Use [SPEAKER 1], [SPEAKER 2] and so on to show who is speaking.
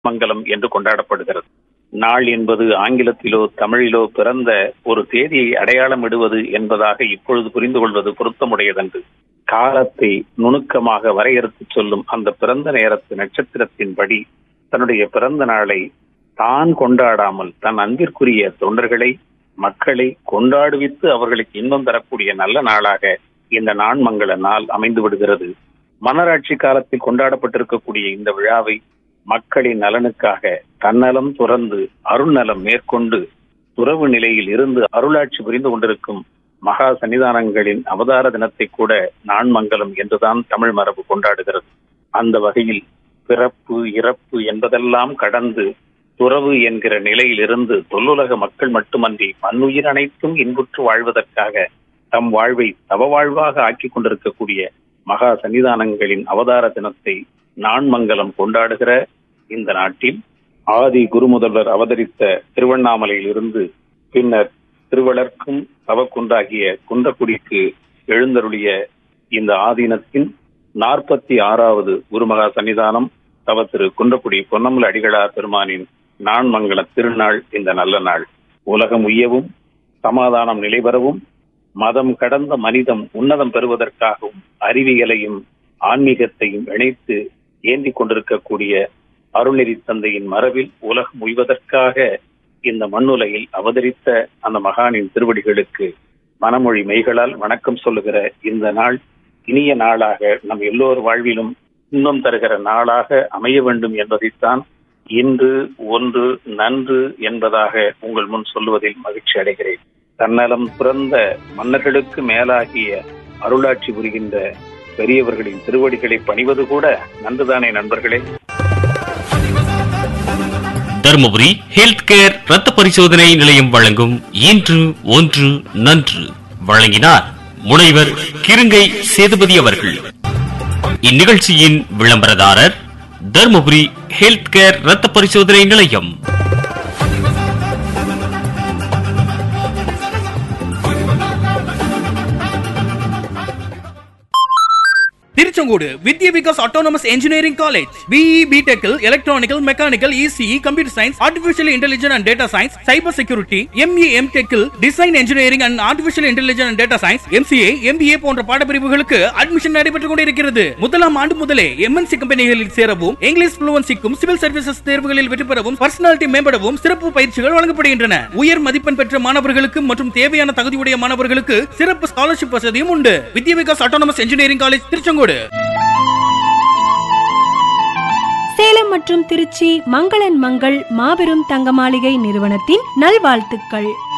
[SPEAKER 1] மங்கலம் என்று கொண்டாடப்படுகிறது. நாள் என்பது ஆங்கிலத்திலோ தமிழிலோ பிறந்த ஒரு தேதியை அடையாளம் இடுவது என்பதாக இப்பொழுது புரிந்து கொள்வது பொருத்தமுடையதன்று. காலத்தை நுணுக்கமாக வரையறுத்து சொல்லும் அந்த பிறந்த நேரத்து நட்சத்திரத்தின்படி தன்னுடைய பிறந்த நாளை தான் கொண்டாடாமல் தன் அன்பிற்குரிய தொண்டர்களை, மக்களை கொண்டாடுவித்து அவர்களுக்கு இன்பம் தரக்கூடிய நல்ல நாளாக இந்த நான்மங்கள நாள் அமைந்து விடுகிறது. மன்னராட்சி காலத்தில் கொண்டாடப்பட்டிருக்கக்கூடிய இந்த விழாவை மக்களின் நலனுக்காக தன்னலம் துறந்து அருள் நலம் மேற்கொண்டு துறவு நிலையில் இருந்து அருளாட்சி புரிந்து கொண்டிருக்கும் மகா சன்னிதானங்களின் அவதார தினத்தை கூட நான்மங்கலம் என்றுதான் தமிழ் மரபு கொண்டாடுகிறது. அந்த வகையில் பிறப்பு இறப்பு என்பதெல்லாம் கடந்து துறவு என்கிற நிலையில் இருந்து தொல்லுலக மக்கள் மட்டுமன்றி மண்ணுயிர் அனைத்தும் இன்புற்று வாழ்வதற்காக தம் வாழ்வை தவ வாழ்வாக ஆக்கி கொண்டிருக்கக்கூடிய மகா சன்னிதானங்களின் அவதார தினத்தை நான்மங்கலம் கொண்டாடுகிற இந்த நாட்டில் ஆதி குருமுதல்வர் அவதரித்த திருவண்ணாமலையில் இருந்து பின்னர் திருவளர்க்கும் தவக்குன்றாகிய குன்றக்குடிக்கு எழுந்தருளிய இந்த ஆதீனத்தின் 46வது குருமகா சன்னிதானம் தவ திரு குன்றக்குடி பொன்னம்பல அடிகளார் பெருமானின் நான்மங்கல திருநாள். இந்த நல்ல நாள் உலகம் உய்யவும் சமாதானம் நிலைபெறவும் மதம் கடந்த மனிதம் உன்னதம் பெறுவதற்காகவும் அறிவியலையும் ஆன்மீகத்தையும் இணைத்து ஏந்தி கொண்டிருக்கக்கூடிய அருள்நெறி தந்தையின் மரபில் உலகம் உய்வதற்காக இந்த மண்ணுலகில் அவதரித்த அந்த மகானின் திருவடிகளுக்கு மனமொழி மெய்களால் வணக்கம் சொல்லுகிற இந்த நாள் இனிய நாளாக நம் எல்லோர் வாழ்விலும் இன்பம் தருகிற நாளாக அமைய வேண்டும் என்பதைத்தான் இன்று ஒன்று நன்று என்பதாக உங்கள் முன் சொல்லுவதில் மகிழ்ச்சி அடைகிறேன். தன்னலம் பிறந்த மன்னர்களுக்கு மேலாகிய அருளாட்சி புரிகின்ற பெரியவர்களின் திருவடிகளை பணிவது கூட நன்றுதானே நண்பர்களே?
[SPEAKER 2] தர்மபுரி ஹெல்த் கேர் ரத்த பரிசோதனை நிலையம் வழங்கும் இன்று ஒன்று நன்று வழங்கினார் முனைவர் கிருங்கை சேதுபதி அவர்கள். இந்நிகழ்ச்சியின் விளம்பரதாரர் தர்மபுரி ஹெல்த் கேர் ரத்த பரிசோதனை நிலையம்.
[SPEAKER 3] திருச்செங்கோடு வித்யா Vikas autonomous engineering college BE BTech electronical mechanical ECE computer science artificial intelligence and data science cyber security ME MTech design engineering and artificial intelligence and data science MCA MBA போன்ற பாடப்பிரிவுகளுக்கு admission நடைபெற்றுக் கொண்டிருக்கிறது. முதலாம் ஆண்டு முதலே MNC கம்பெனிகளில் சேரவும் English ஃப்ளூவன்சிக்கும் civil services தேர்வுகளில் வெற்றி பெறவும் பர்சனாலிட்டி மேம்படவும் சிறப்பு பயிற்சிகள் வழங்கப்படுகின்றன. உயர் மதிப்பெண் பெற்ற மாணவர்களுக்கு மற்றும் தேவையான தகுதியுடைய மாணவர்களுக்கு சிறப்பு ஸ்காலர்ஷிப் வசதியும் உண்டு. வித்யா Vikas autonomous engineering college Tiruchengode.
[SPEAKER 4] Salem மற்றும் திருச்சி மங்களன் மங்கள் மாபெரும் தங்க மாளிகை நிறுவனத்தின் நல்வாழ்த்துக்கள்.